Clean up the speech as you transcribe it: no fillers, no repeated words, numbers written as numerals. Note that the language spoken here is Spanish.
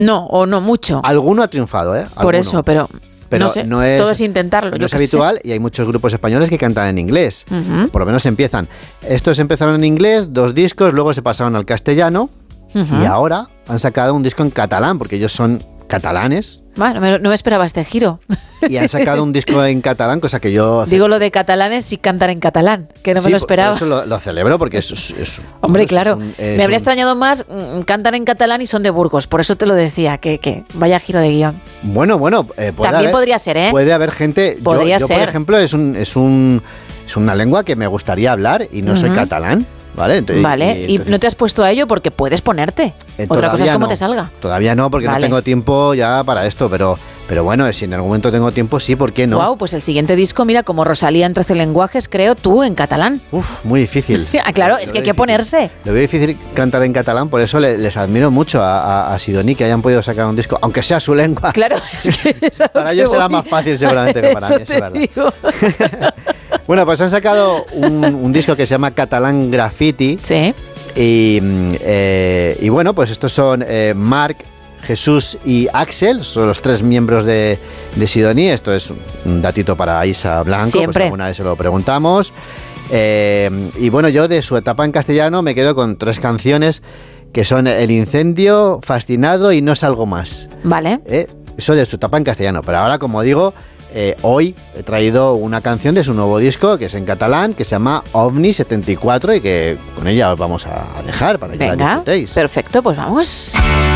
No, o no mucho. Alguno ha triunfado, ¿eh? Por eso, pero no sé, todo es intentarlo. No es habitual y hay muchos grupos españoles que cantan en inglés. Por lo menos empiezan. Estos empezaron en inglés, 2 discos, luego se pasaron al castellano y ahora han sacado un disco en catalán, porque ellos son catalanes. Bueno, no me esperaba este giro. Y han sacado un disco en catalán, cosa que yo... Digo lo de catalanes y cantar en catalán, que no me lo esperaba. Por eso lo celebro, porque es hombre, claro. Me habría extrañado más cantar en catalán y son de Burgos, por eso te lo decía, que vaya giro de guión. Bueno, también podría ser, ¿eh? Puede haber gente... Podría yo ser. Por ejemplo, es una lengua que me gustaría hablar y no soy catalán. ¿Vale? Entonces, no te has puesto a ello porque puedes ponerte. Otra cosa es cómo te salga. Todavía no, porque no tengo tiempo ya para esto, pero bueno, si en algún momento tengo tiempo, sí, ¿por qué no? Wow, pues el siguiente disco, mira, como Rosalía en 13 lenguajes, creo, tú en catalán. Uf, muy difícil. Claro, es que hay que ponerse. Lo veo difícil cantar en catalán, por eso les admiro mucho a Sidoní que hayan podido sacar un disco, aunque sea su lengua. Claro, es que para ellos será más fácil seguramente que para mí, eso es verdad. Bueno, pues han sacado un disco que se llama Catalán Graffiti. Sí. Y bueno, pues estos son Marc, Jesús y Axel, son los 3 miembros de Sidoní. Esto es un datito para Isa Blanco, siempre. Pues alguna vez se lo preguntamos. Y bueno, yo de su etapa en castellano me quedo con 3 canciones que son El Incendio, Fascinado y No Salgo Más. Vale. Eso de su etapa en castellano, pero ahora, como digo, hoy he traído una canción de su nuevo disco que es en catalán, que se llama OVNI 74 y que con ella os vamos a dejar para que la disfrutéis. Perfecto, pues vamos.